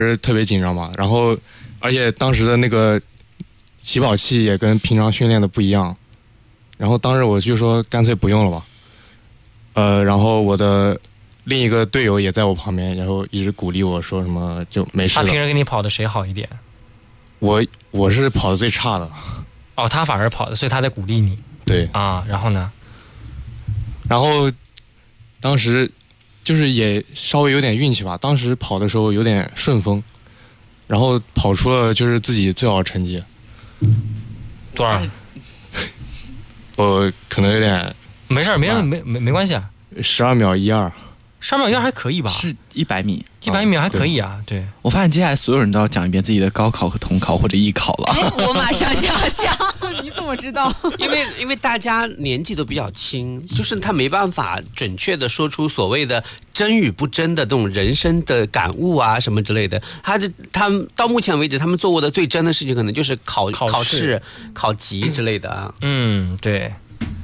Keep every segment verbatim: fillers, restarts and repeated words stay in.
是特别紧张嘛，然后而且当时的那个起跑器也跟平常训练的不一样，然后当时我就说干脆不用了吧，呃，然后我的另一个队友也在我旁边，然后一直鼓励我说什么就没事了。 他平时跟你跑的谁好一点？ 我我是跑的最差的。 哦，他反而跑的，所以他在鼓励你。 对啊，然后呢？ 然后当时就是也稍微有点运气吧，当时跑的时候有点顺风，然后跑出了就是自己最好的成绩。 多少？ 我可能有点没事，没事，没没没关系啊。 十二秒一二。 十二秒一二还可以吧？ 是一百米， 一百米还可以啊。对， 我发现接下来所有人都要讲一遍自己的高考和统考或者艺考了。 我马上就要讲，你怎么知道？ 因为因为大家年纪都比较轻，就是他没办法准确的说出所谓的真与不真的这种人生的感悟啊什么之类的。他这他们到目前为止，他们做过的最真的事情，可能就是考考试考试、考级之类的啊。 嗯，对。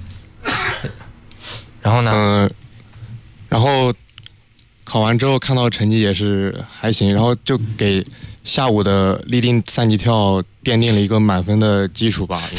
然后呢？ 嗯、呃，然后。考完之后看到成绩也是还行，然后就给下午的立定三级跳奠定了一个满分的基础吧。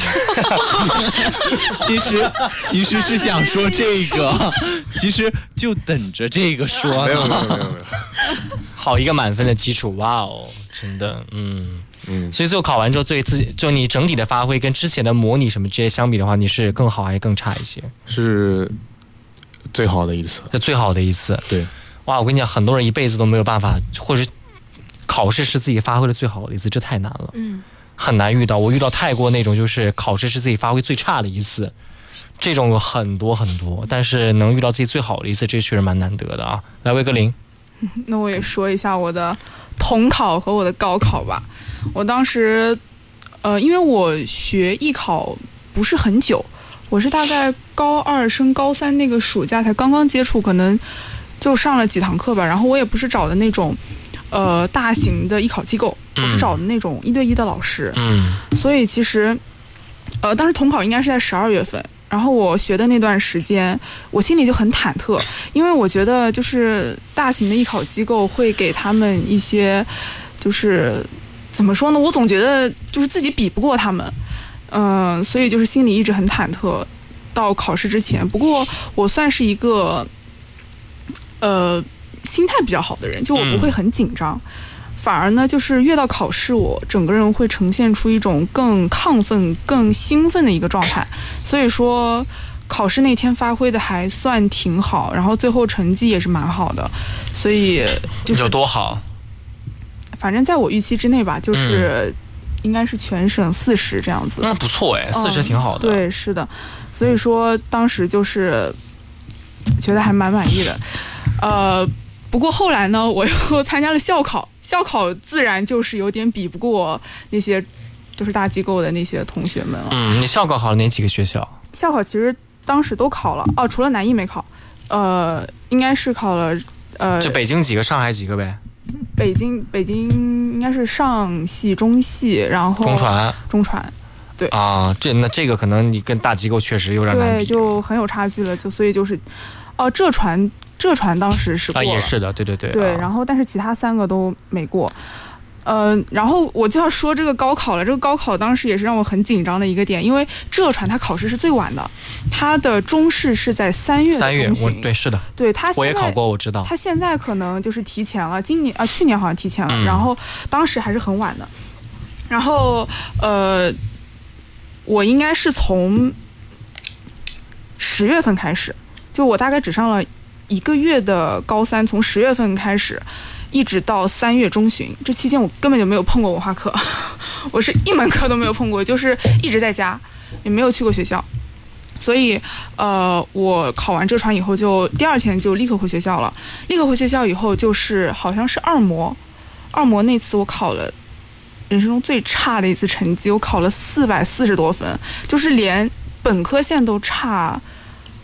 其实其实是想说这个，其实就等着这个说呢。 没有没有没有没有， 好一个满分的基础，哇哦，真的，嗯嗯。 所以最后考完之后，对自己就你整体的发挥跟之前的模拟什么这些相比的话，你是更好还是更差一些？ 是最好的一次， 是最好的一次， 对。 哇，我跟你讲，很多人一辈子都没有办法，或者考试是自己发挥的最好的一次，这太难了， 嗯， 很难遇到。我遇到太过那种，就是考试是自己发挥最差的一次，这种有很多很多，但是能遇到自己最好的一次，这确实蛮难得的啊。来，魏格林， 那我也说一下我的统考和我的高考吧。我当时，呃，因为我学艺考不是很久，我是大概高二升高三那个暑假才刚刚接触，可能。就上了几堂课吧，然后我也不是找的那种，呃，大型的艺考机构，我是找的那种一对一的老师， 嗯， 所以其实，呃，当时统考应该是在十二月份，然后我学的那段时间，我心里就很忐忑，因为我觉得就是大型的艺考机构会给他们一些，就是怎么说呢，我总觉得就是自己比不过他们，嗯、呃，所以就是心里一直很忐忑，到考试之前。不过我算是一个。呃，心态比较好的人，就我不会很紧张，嗯、反而呢，就是越到考试，我整个人会呈现出一种更亢奋、更兴奋的一个状态。所以说，考试那天发挥的还算挺好，然后最后成绩也是蛮好的，所以就是有多好？ 反正在我预期之内吧，就是、嗯、应该是全省四十这样子。 那不错哎，四十挺好的、 嗯。对，是的，所以说当时就是觉得还蛮满意的。呃，不过后来呢，我又参加了校考，校考自然就是有点比不过那些就是大机构的那些同学们了。 嗯，你校考考了哪几个学校？ 校考其实当时都考了，哦，除了南艺没考，呃，应该是考了，呃， 就北京几个，上海几个呗。 北京北京应该是上戏、中戏，然后中传、 中传，对啊，这那这个可能你跟大机构确实有点难比， 对，就很有差距了，就所以就是，哦、呃，浙传。浙传当时是过了、 啊，也是的，对对对， 对， 啊、 然后但是其他三个都没过，呃，然后我就要说这个高考了，这个高考当时也是让我很紧张的一个点，因为浙传它考试是最晚的，它的中试是在三月的三月，我对是的， 对它我也考过，我知道， 它现在可能就是提前了，今年啊去年好像提前了、嗯，然后当时还是很晚的，然后呃，我应该是从十月份开始，就我大概只上了。一个月的高三，从十月份开始，一直到三月中旬，这期间我根本就没有碰过文化课，我是一门课都没有碰过，就是一直在家，也没有去过学校。所以，呃，我考完浙传以后就，就第二天就立刻回学校了。立刻回学校以后，就是好像是二模，二模那次我考了人生中最差的一次成绩，我考了四百四十多分，就是连本科线都差。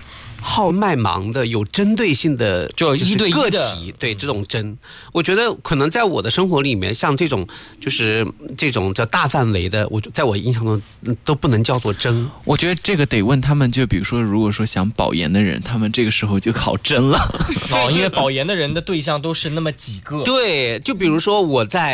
好卖盲的、有针对性的， 就一对一个的体，对这种针，我觉得可能在我的生活里面，像这种就是这种叫大范围的，我在我印象中都不能叫做针。 我觉得这个得问他们，就比如说，如果说想保研的人，他们这个时候就考针了。 哦，因为保研的人的对象都是那么几个。 对，就比如说我在。